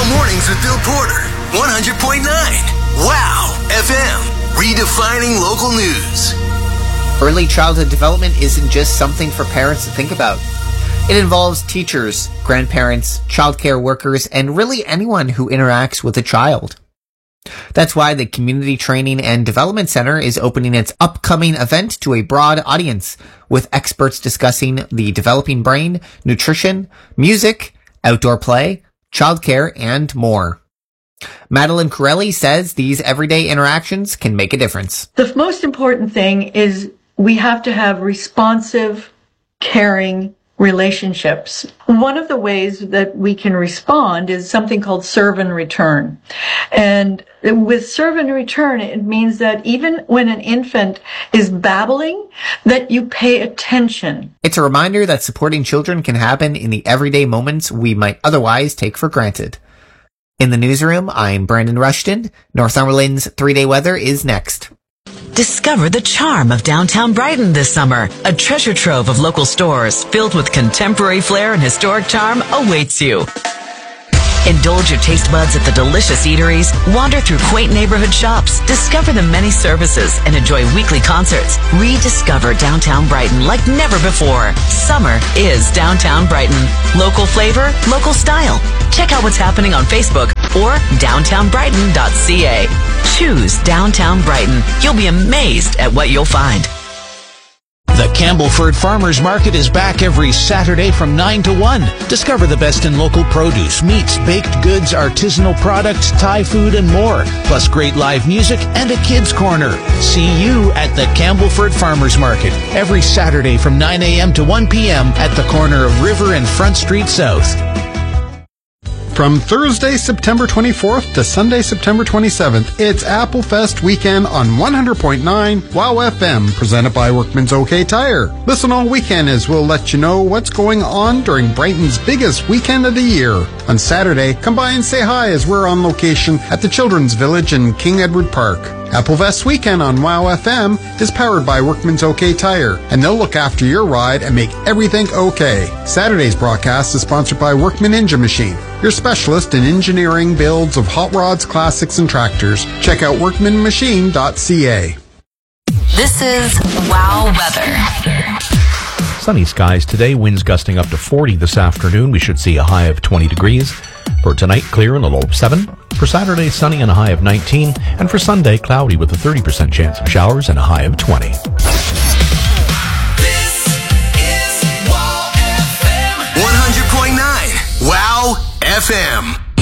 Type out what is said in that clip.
Wow Mornings with Bill Porter. 100.9. Wow FM. Redefining local news. Early childhood development isn't just something for parents to think about. It involves teachers, grandparents, childcare workers, and really anyone who interacts with a child. That's why the Community Training and Development Center is opening its upcoming event to a broad audience, with experts discussing the developing brain, nutrition, music, outdoor play, childcare, and more. Madeline Corelli says these everyday interactions can make a difference. The most important thing is we have to have responsive, caring relationships. One of the ways that we can respond is something called serve and return. And with serve and return, it means that even when an infant is babbling, that you pay attention. It's a reminder that supporting children can happen in the everyday moments we might otherwise take for granted. In the newsroom, I'm Brandon Rushton. Northumberland's 3-day weather is next. Discover the charm of downtown Brighton this summer. A treasure trove of local stores filled with contemporary flair and historic charm awaits you. Indulge your taste buds at the delicious eateries, wander through quaint neighborhood shops, discover the many services, and enjoy weekly concerts. Rediscover downtown Brighton like never before. Summer is downtown Brighton. Local flavor, local style. Check out what's happening on Facebook or downtownbrighton.ca. Choose Downtown Brighton. You'll be amazed at what you'll find. The Campbellford Farmers Market is back every Saturday from 9 to 1. Discover the best in local produce, meats, baked goods, artisanal products, Thai food, and more. Plus great live music and a kids' corner. See you at the Campbellford Farmers Market every Saturday from 9 a.m. to 1 p.m. at the corner of River and Front Street South. From Thursday, September 24th to Sunday, September 27th, it's Apple Fest weekend on 100.9 Wow FM, presented by Workman's OK Tire. Listen all weekend as we'll let you know what's going on during Brighton's biggest weekend of the year. On Saturday, come by and say hi as we're on location at the Children's Village in King Edward Park. Apple Fest weekend on Wow FM is powered by Workman's OK Tire, and they'll look after your ride and make everything okay. Saturday's broadcast is sponsored by Workman Engine Machine, your specialist in engineering builds of hot rods, classics, and tractors. Check out workmanmachine.ca. This is Wow Weather. Sunny skies today, winds gusting up to 40 this afternoon. We should see a high of 20 degrees. For tonight, clear and a low of 7. For Saturday, sunny and a high of 19. And for Sunday, cloudy with a 30% chance of showers and a high of 20. This is Wow FM. 100.9 Wow FM.